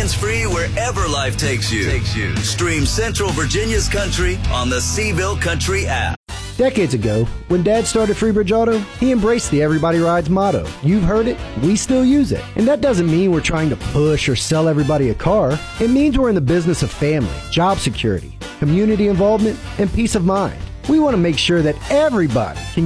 hands-free wherever life takes you. Stream Central Virginia's country on the Seaville Country app. Decades ago, when Dad started Freebridge Auto, he embraced the Everybody Rides motto. You've heard it, we still use it. And that doesn't mean we're trying to push or sell everybody a car. It means we're in the business of family, job security, community involvement, and peace of mind. We want to make sure that everybody can